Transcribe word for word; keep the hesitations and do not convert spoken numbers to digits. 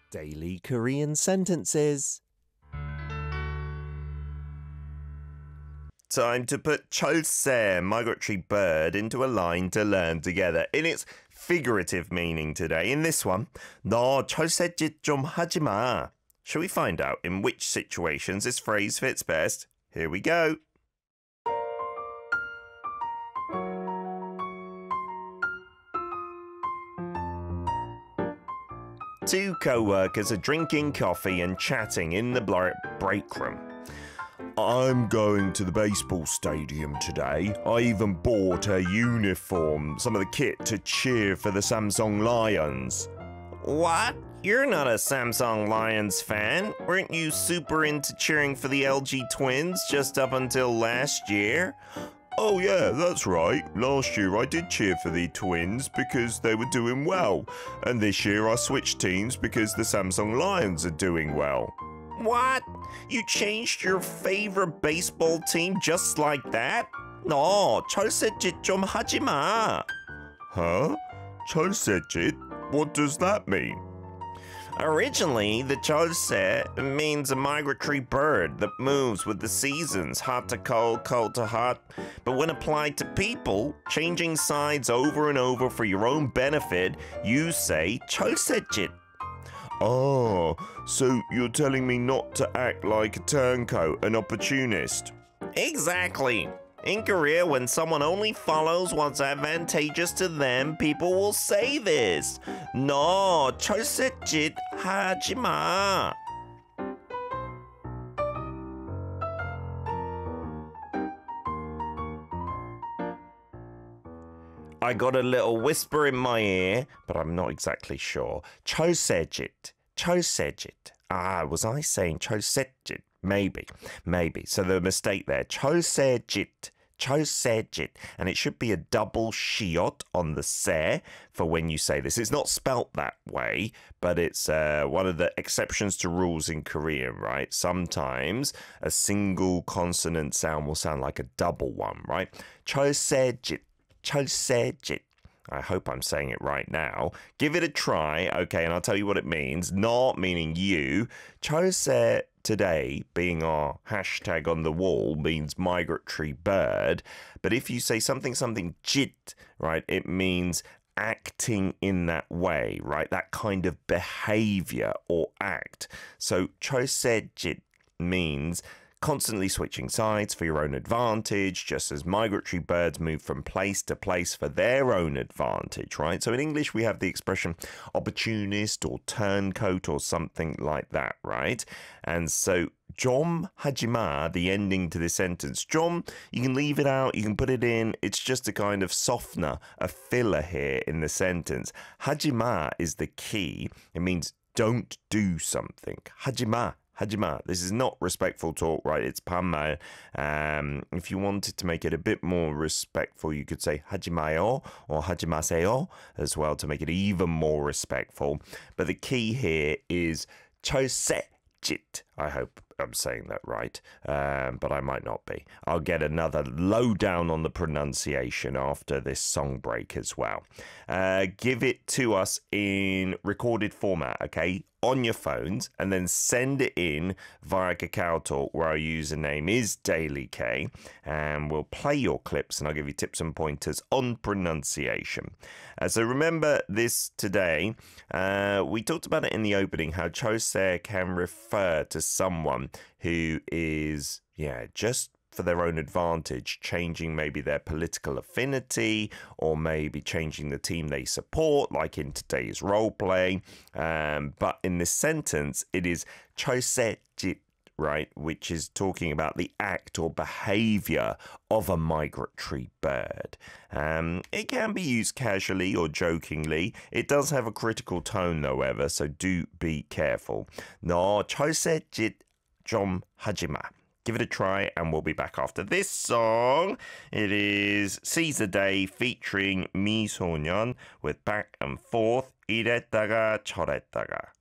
Daily Korean sentences. Time to put 철새, migratory bird, into a line to learn together in its figurative meaning today. In this one, 너 철새짓 좀 하지 마. Shall we find out in which situations this phrase fits best? Here we go. Two co-workers are drinking coffee and chatting in the break room. I'm going to the baseball stadium today. I even bought a uniform, some of the kit to cheer for the Samsung Lions. What? You're not a Samsung Lions fan? Weren't you super into cheering for the L G Twins just up until last year? Oh yeah, that's right. Last year I did cheer for the Twins because they were doing well. And this year I switched teams because the Samsung Lions are doing well. What? You changed your favorite baseball team just like that? 너 철새짓 좀 하지 마. Huh? 철새짓? What does that mean? Originally, the 철새 means a migratory bird that moves with the seasons, hot to cold, cold to hot. But when applied to people, changing sides over and over for your own benefit, you say 철새짓. Oh, so you're telling me not to act like a turncoat, an opportunist? Exactly. In Korea, when someone only follows what's advantageous to them, people will say this. 너 철새짓 하지 마. I got a little whisper in my ear, but I'm not exactly sure. 철새짓, 철새짓. Ah, was I saying 철새짓? Maybe, maybe. So the mistake there. 철새짓, 철새짓. And it should be a double shiot on the 새 for when you say this. It's not spelt that way, but it's uh, one of the exceptions to rules in Korean, right? Sometimes a single consonant sound will sound like a double one, right? 철새짓, 철새짓. I hope I'm saying it right now. Give it a try, okay, and I'll tell you what it means. 너 meaning you. 철새 today being our hashtag on the wall means migratory bird. But if you say something, something 짓, right, it means acting in that way, right? That kind of behavior or act. So 철새짓 means constantly switching sides for your own advantage, just as migratory birds move from place to place for their own advantage, right? So in English, we have the expression opportunist or turncoat or something like that, right? And so 좀 하지 마, the ending to this sentence. 좀, you can leave it out, you can put it in. It's just a kind of softener, a filler here in the sentence. 하지 마 is the key. It means don't do something. 하지 마. 하지마. This is not respectful talk, right? It's 반말. Um, if you wanted to make it a bit more respectful, you could say 하지마요 or 하지마세요 as well to make it even more respectful. But the key here is 철새짓. I hope I'm saying that right, um, but I might not be. I'll get another lowdown on the pronunciation after this song break as well. Uh, give it to us in recorded format, okay, on your phones, and then send it in via KakaoTalk, where our username is DailyK, and we'll play your clips, and I'll give you tips and pointers on pronunciation. Uh, so remember this today. Uh, we talked about it in the opening, how 철새 can refer to someone who is, yeah, just for their own advantage, changing maybe their political affinity or maybe changing the team they support, like in today's role play. Um, but in this sentence, it is 철새짓, right, which is talking about the act or behavior of a migratory bird. Um, it can be used casually or jokingly. It does have a critical tone, however, so do be careful. 너 철새짓 좀 하지 마. Give it a try, and we'll be back after this song. It is Seize the Day featuring 미소년 with Back and Forth, 이랬다가 저랬다가.